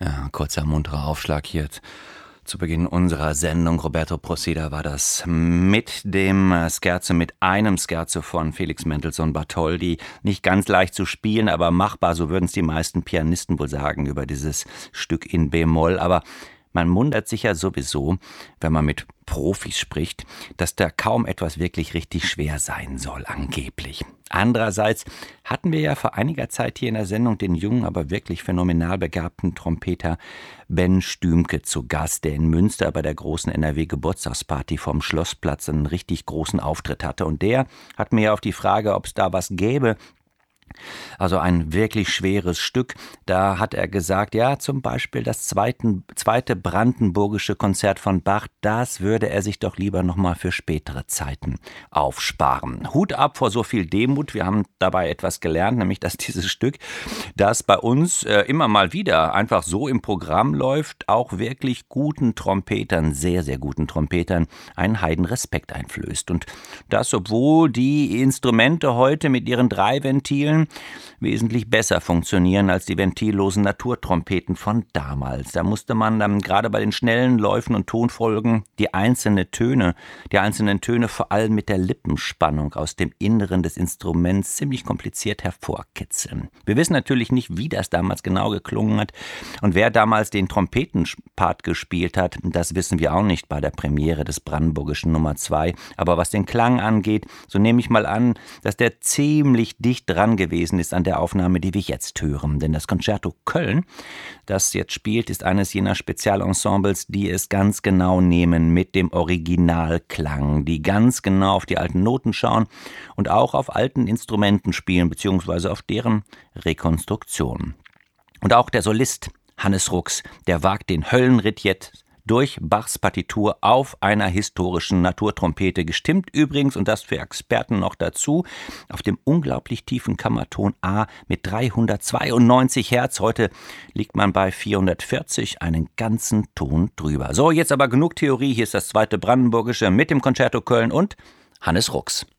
Ja, kurzer munterer Aufschlag hier zu Beginn unserer Sendung. Roberto Procida war das mit dem Scherzo, mit einem Scherzo von Felix Mendelssohn Bartholdy. Nicht ganz leicht zu spielen, aber machbar, so würden es die meisten Pianisten wohl sagen über dieses Stück in B-Moll. Aber man wundert sich ja sowieso, wenn man mit Profis spricht, dass da kaum etwas wirklich richtig schwer sein soll, angeblich. Andererseits hatten wir ja vor einiger Zeit hier in der Sendung den jungen, aber wirklich phänomenal begabten Trompeter Ben Stümke zu Gast, der in Münster bei der großen NRW-Geburtstagsparty vom Schlossplatz einen richtig großen Auftritt hatte. Und der hat mir ja auf die Frage, ob es da was gäbe, also ein wirklich schweres Stück. Da hat er gesagt, ja, zum Beispiel das zweite brandenburgische Konzert von Bach, das würde er sich doch lieber nochmal für spätere Zeiten aufsparen. Hut ab vor so viel Demut. Wir haben dabei etwas gelernt, nämlich, dass dieses Stück, das bei uns immer mal wieder einfach so im Programm läuft, auch wirklich guten Trompetern, sehr, sehr guten Trompetern, einen Heidenrespekt einflößt. Und das, obwohl die Instrumente heute mit ihren 3 Ventilen wesentlich besser funktionieren als die ventillosen Naturtrompeten von damals. Da musste man dann gerade bei den schnellen Läufen und Tonfolgen die einzelnen Töne vor allem mit der Lippenspannung aus dem Inneren des Instruments ziemlich kompliziert hervorkitzeln. Wir wissen natürlich nicht, wie das damals genau geklungen hat und wer damals den Trompetenpart gespielt hat, das wissen wir auch nicht bei der Premiere des brandenburgischen Nummer 2. Aber was den Klang angeht, so nehme ich mal an, dass der ziemlich dicht dran gewesen ist an der Aufnahme, die wir jetzt hören. Denn das Concerto Köln, das jetzt spielt, ist eines jener Spezialensembles, die es ganz genau nehmen mit dem Originalklang, die ganz genau auf die alten Noten schauen und auch auf alten Instrumenten spielen, beziehungsweise auf deren Rekonstruktion. Und auch der Solist Hannes Rux, der wagt den Höllenritt jetzt durch Bachs Partitur auf einer historischen Naturtrompete, gestimmt übrigens, und das für Experten noch dazu, auf dem unglaublich tiefen Kammerton A mit 392 Hertz. Heute liegt man bei 440, einen ganzen Ton drüber. So, jetzt aber genug Theorie. Hier ist das zweite Brandenburgische mit dem Concerto Köln und Hannes Rux.